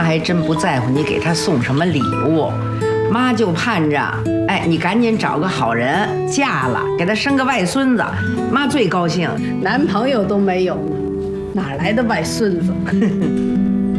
妈还真不在乎你给她送什么礼物，妈就盼着，哎，你赶紧找个好人嫁了，给她生个外孙子，妈最高兴。 男朋友都没有，哪来的外孙子？